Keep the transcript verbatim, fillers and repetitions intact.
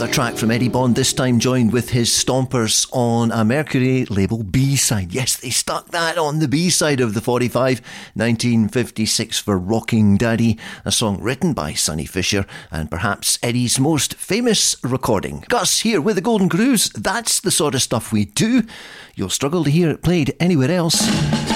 Another track from Eddie Bond, this time joined with his Stompers on a Mercury label B-side. Yes, they stuck that on the B-side of the forty-five, nineteen fifty-six for Rocking Daddy, a song written by Sonny Fisher and perhaps Eddie's most famous recording. Gus here with the Golden Grooves. That's the sort of stuff we do. You'll struggle to hear it played anywhere else.